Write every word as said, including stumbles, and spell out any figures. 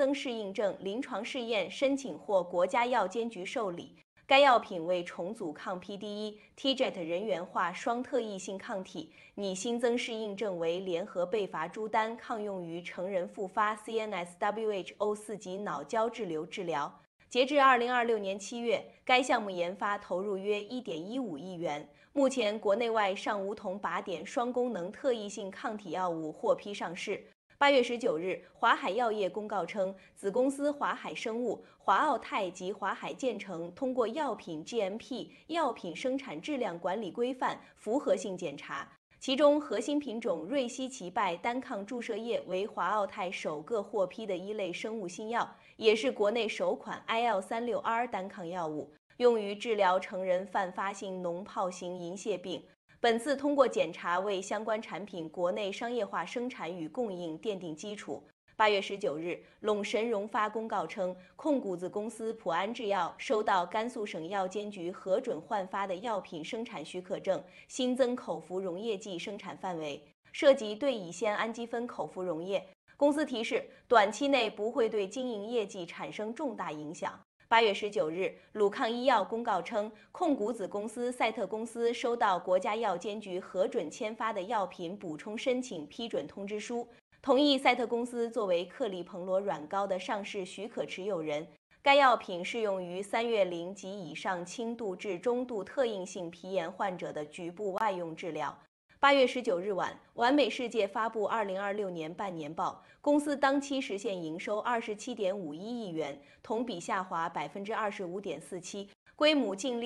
增适应症临床试验申请获国家药监局受理。该药品为重组抗 P D 一 T J T 人源化双特异性抗体，拟新增适应症为联合贝伐珠丹抗用于成人复发 C N S W H O 四级脑胶质瘤治疗。截至二零二六年七月，该项目研发投入约 一点一五亿元。目前国内外尚无同靶点双功能特异性抗体药物获批上市。八月十九日，华海药业公告称，子公司华海生物、华奥泰及华海建成通过药品 G M P 药品生产质量管理规范符合性检查，其中核心品种瑞西奇拜单抗注射液为华奥泰首个获批的一类生物新药，也是国内首款 I L 三六 R 单抗药物，用于治疗成人泛发性脓疱型银屑病。本次通过检查为相关产品国内商业化生产与供应奠定基础。八月十九日，陇神荣发公告称，控股子公司普安制药收到甘肃省药监局核准换发的药品生产许可证，新增口服溶液剂生产范围，涉及对乙酰氨基酚口服溶液。公司提示，短期内不会对经营业绩产生重大影响。八月十九日，鲁抗医药公告称，控股子公司赛特公司收到国家药监局核准签发的药品补充申请批准通知书，同意赛特公司作为克利彭罗软膏的上市许可持有人。该药品适用于三月龄及以上轻度至中度特应性皮炎患者的局部外用治疗。八月十九日晚，完美世界发布二零二六年半年报，公司当期实现营收二十七点五一亿元，同比下滑百分之二十五点四七，归母净利